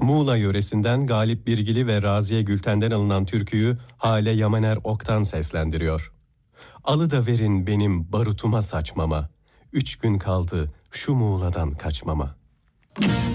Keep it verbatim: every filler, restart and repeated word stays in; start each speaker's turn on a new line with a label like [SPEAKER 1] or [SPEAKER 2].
[SPEAKER 1] Muğla yöresinden Galip Birgili ve Raziye Gülten'den alınan türküyü Hale Yamaner Oktan seslendiriyor. Alı da verin benim barutuma saçmama, üç gün kaldı şu Muğla'dan kaçmama.